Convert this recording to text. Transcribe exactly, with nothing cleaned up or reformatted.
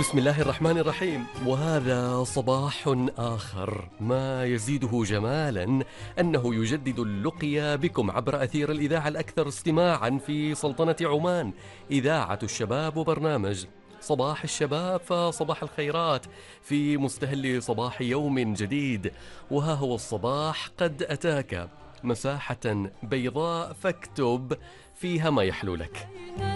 بسم الله الرحمن الرحيم. وهذا صباح آخر، ما يزيده جمالا أنه يجدد اللقيا بكم عبر أثير الإذاعة الأكثر استماعا في سلطنة عمان، إذاعة الشباب، وبرنامج صباح الشباب فصباح الخيرات في مستهل صباح يوم جديد. وها هو الصباح قد أتاك، مساحة بيضاء فاكتب فيها ما يحلو لك.